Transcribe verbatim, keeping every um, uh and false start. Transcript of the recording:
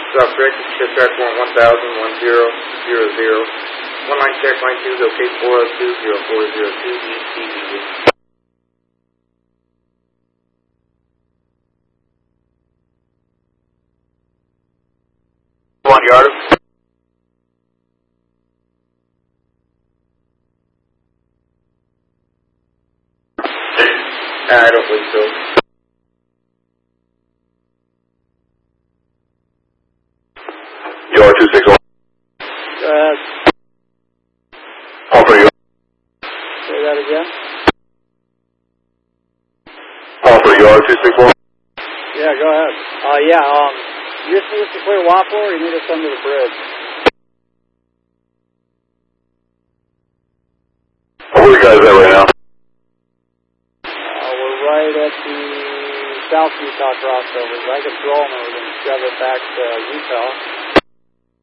South corrected, shift track one one thousand, one zero zero zero. One line check, line two is okay, four oh two, zero four zero two, East T V D. One yard. I don't believe so. Yard two six one. Uh, Alpha yard. say that again? Alpha yard two six one. Yeah, go ahead. Uh, yeah, um, you just need us to clear Waffle or you need us under the bridge? Where are you guys at right now? Uh, we're right at the South Utah crossovers. I can throw them and we can shove it back to Utah.